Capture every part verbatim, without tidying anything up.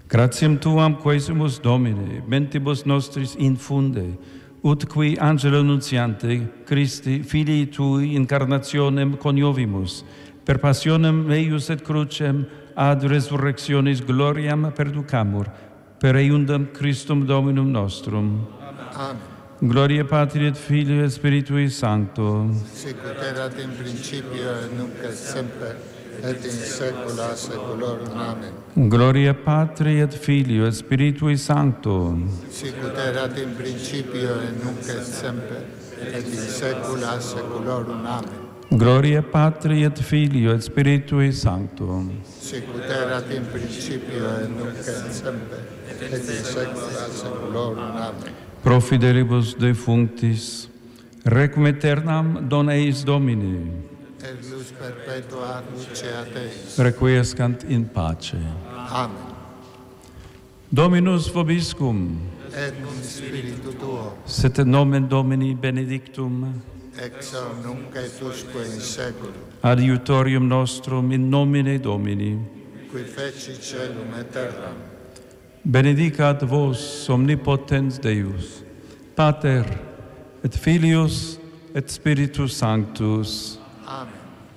Gratiam tuam quaesimus Domine, mentibus nostris infunde, ut qui angelo nuntiante, Christi, filii tui, incarnationem coniovimus, per passionem eius et crucem, ad resurrectionis gloriam perducamur, per eiundam Christum Dominum nostrum. Amen. Gloria Patri et Filii et Spiritui Sancto. Sicut erat in principio et nunc et semper, et in saecula saeculorum. Amen. Gloria Patri et Filii et Spiritui Sancto. Sicut erat in principio et nunc et semper, et in saecula saeculorum. Amen. Gloria Patri et Filii et Spiritui Sancto. Sicut erat in principio et nunc et semper, et in saecula saeculorum. Amen. Pro fidelibus defunctis, requiem aeternam dona eis Domini. Et lux perpetua luceat eis. Requiescant in pace. Amen. Dominus vobiscum. Et cum spiritu tuo, Sit nomen Domini benedictum. ex hoc nunc et usque in saeculum, Adiutorium nostrum in nomine Domini. qui feci caelum et terram. Benedicat vos omnipotens Deus, Pater et Filius et Spiritus Sanctus. Amen.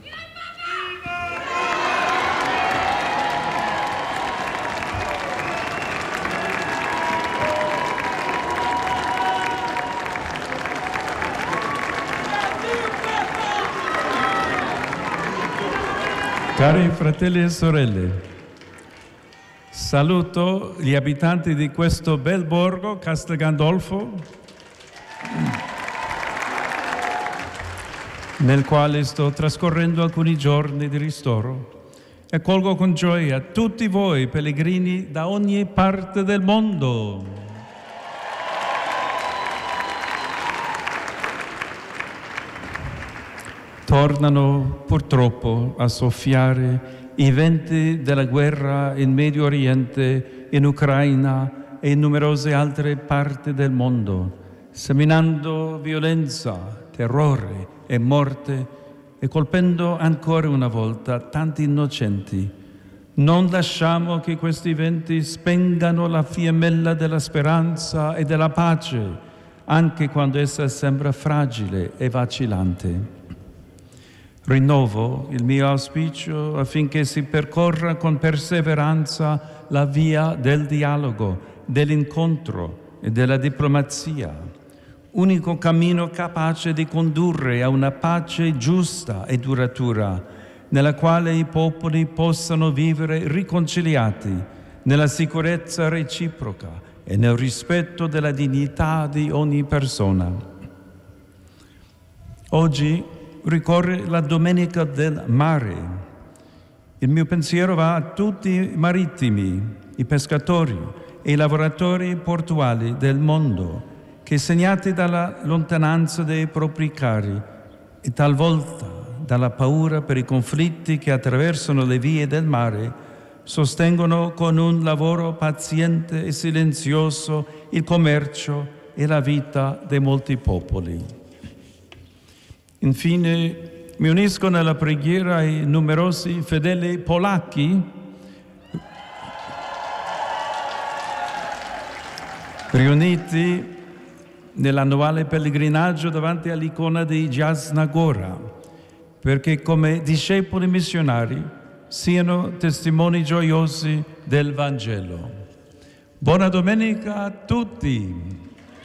Cari fratelli e sorelle, saluto gli abitanti di questo bel borgo, Castel Gandolfo, nel quale sto trascorrendo alcuni giorni di ristoro, e colgo con gioia tutti voi pellegrini da ogni parte del mondo. Tornano purtroppo a soffiare i venti della guerra in Medio Oriente, in Ucraina e in numerose altre parti del mondo, seminando violenza, terrore e morte e colpendo ancora una volta tanti innocenti. Non lasciamo che questi venti spengano la fiammella della speranza e della pace, anche quando essa sembra fragile e vacillante. Rinnovo il mio auspicio affinché si percorra con perseveranza la via del dialogo, dell'incontro e della diplomazia, unico cammino capace di condurre a una pace giusta e duratura, nella quale i popoli possano vivere riconciliati, nella sicurezza reciproca e nel rispetto della dignità di ogni persona. Oggi ricorre la Domenica del Mare. Il mio pensiero va a tutti i marittimi, i pescatori e i lavoratori portuali del mondo che, segnati dalla lontananza dei propri cari e talvolta dalla paura per i conflitti che attraversano le vie del mare, sostengono con un lavoro paziente e silenzioso il commercio e la vita di molti popoli. Infine, mi unisco nella preghiera ai numerosi fedeli polacchi riuniti nell'annuale pellegrinaggio davanti all'icona di Jasna Gora, perché come discepoli missionari siano testimoni gioiosi del Vangelo. Buona domenica a tutti!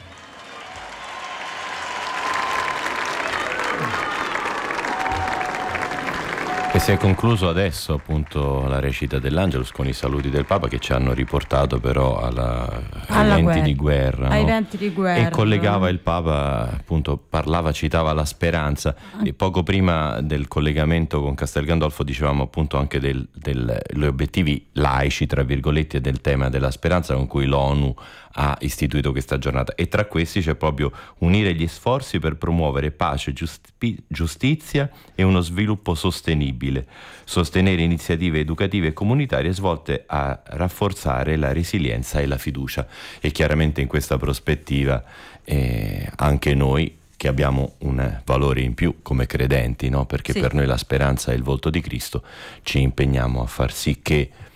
E si è concluso adesso appunto la recita dell'Angelus con i saluti del Papa, che ci hanno riportato però alla, ai venti guerra. di guerra. Ai no? venti di guerra. E collegava il Papa, appunto, parlava, citava la speranza. E poco prima del collegamento con Castel Gandolfo dicevamo appunto anche del, del, degli obiettivi laici, tra virgolette, del tema della speranza con cui l'ONU ha istituito questa giornata, e tra questi c'è proprio unire gli sforzi per promuovere pace, giusti- giustizia e uno sviluppo sostenibile, sostenere iniziative educative e comunitarie svolte a rafforzare la resilienza e la fiducia. E chiaramente in questa prospettiva eh, anche noi che abbiamo un valore in più come credenti, no? Perché sì, per noi la speranza è il volto di Cristo, ci impegniamo a far sì che